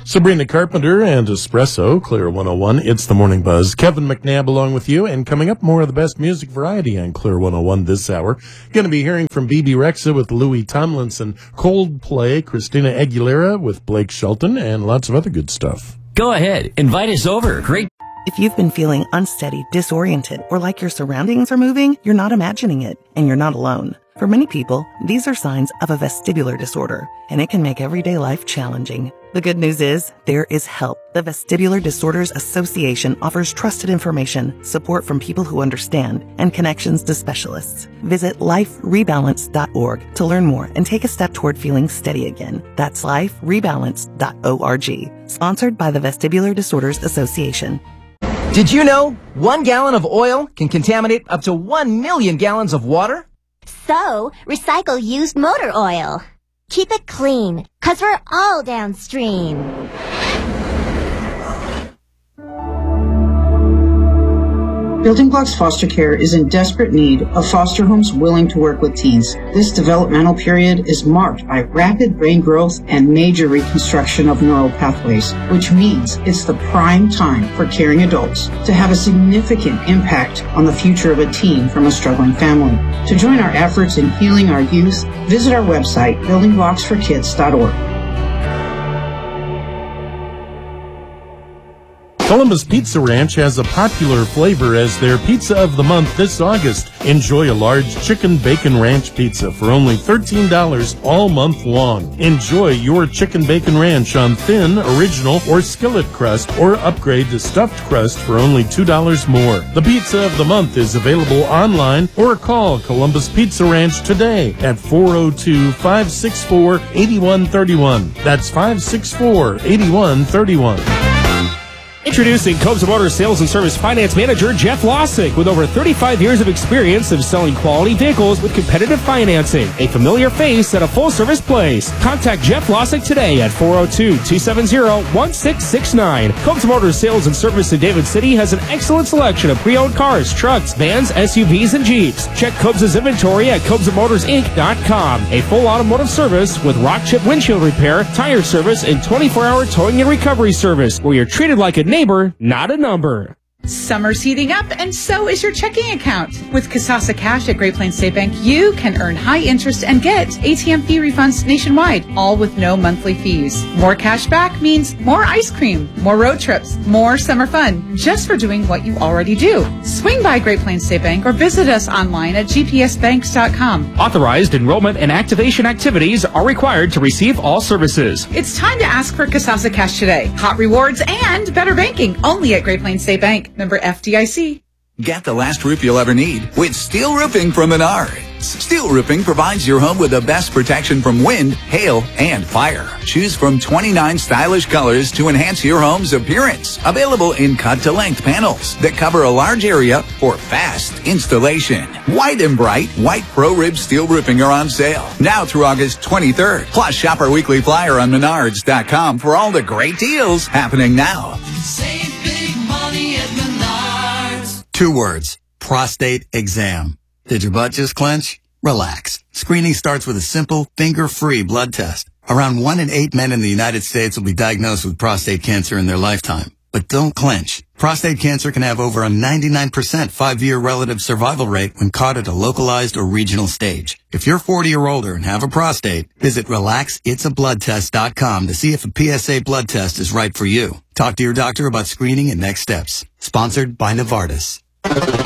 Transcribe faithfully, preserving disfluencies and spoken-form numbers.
Sabrina Carpenter and Espresso, Clear one oh one. It's the Morning Buzz. Kevin McNabb along with you, and coming up, more of the best music variety on Clear one oh one this hour. Going to be hearing from B B Rexa with Louis Tomlinson, Coldplay, Christina Aguilera with Blake Shelton, and lots of other good stuff. Go ahead, invite us over. Great. If you've been feeling unsteady, disoriented, or like your surroundings are moving, you're not imagining it, and you're not alone. For many people, these are signs of a vestibular disorder, and it can make everyday life challenging. The good news is, there is help. The Vestibular Disorders Association offers trusted information, support from people who understand, and connections to specialists. Visit life rebalance dot org to learn more and take a step toward feeling steady again. That's life rebalance dot org. Sponsored by the Vestibular Disorders Association. Did you know one gallon of oil can contaminate up to one million gallons of water? So, recycle used motor oil. Keep it clean, 'cause we're all downstream. Building Blocks Foster Care is in desperate need of foster homes willing to work with teens. This developmental period is marked by rapid brain growth and major reconstruction of neural pathways, which means it's the prime time for caring adults to have a significant impact on the future of a teen from a struggling family. To join our efforts in healing our youth, visit our website, building blocks for kids dot org. Columbus Pizza Ranch has a popular flavor as their pizza of the month this August. Enjoy a large chicken bacon ranch pizza for only thirteen dollars all month long. Enjoy your chicken bacon ranch on thin, original, or skillet crust, or upgrade to stuffed crust for only two dollars more. The pizza of the month is available online, or call Columbus Pizza Ranch today at four oh two, five six four, eight one three one. That's five six four, eight one three one. Introducing Cobes Motors Sales and Service Finance Manager Jeff Lossick with over thirty-five years of experience of selling quality vehicles with competitive financing. A familiar face at a full-service place. Contact Jeff Lossick today at four oh two, two seven zero, one six six nine. Cobes Motors Sales and Service in David City has an excellent selection of pre-owned cars, trucks, vans, S U Vs, and Jeeps. Check Cobes' inventory at Cobes Motors Inc dot com. A full automotive service with rock chip windshield repair, tire service, and twenty-four hour towing and recovery service, where you're treated like a neighbor, not a number. Summer's heating up, and so is your checking account. With Kasasa Cash at Great Plains State Bank, you can earn high interest and get A T M fee refunds nationwide, all with no monthly fees. More cash back means more ice cream, more road trips, more summer fun, just for doing what you already do. Swing by Great Plains State Bank or visit us online at g p s banks dot com. Authorized enrollment and activation activities are required to receive all services. It's time to ask for Kasasa Cash today. Hot rewards and better banking, only at Great Plains State Bank. Member F D I C. Get the last roof you'll ever need with Steel Roofing from Menards. Steel Roofing provides your home with the best protection from wind, hail, and fire. Choose from twenty-nine stylish colors to enhance your home's appearance. Available in cut-to-length panels that cover a large area for fast installation. White and bright, white Pro-Rib Steel Roofing are on sale now through August twenty-third. Plus, shop our weekly flyer on menards dot com for all the great deals happening now. Save big money at Menards. Two words: prostate exam. Did your butt just clench? Relax. Screening starts with a simple, finger-free blood test. Around one in eight men in the United States will be diagnosed with prostate cancer in their lifetime. But don't clench. Prostate cancer can have over a ninety-nine percent five-year relative survival rate when caught at a localized or regional stage. If you're forty or older and have a prostate, visit relax it's a blood test dot com to see if a P S A blood test is right for you. Talk to your doctor about screening and next steps. Sponsored by Novartis.